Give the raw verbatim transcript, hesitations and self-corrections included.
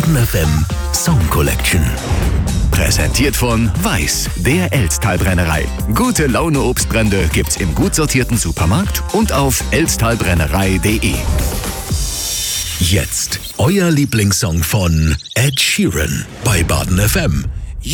Baden F M Song Collection. Präsentiert von Weiß, der Elsttalbrennerei. Gute Laune Obstbrände gibt's im gut sortierten Supermarkt und auf elsttalbrennerei punkt de. Jetzt euer Lieblingssong von Ed Sheeran bei Baden F M.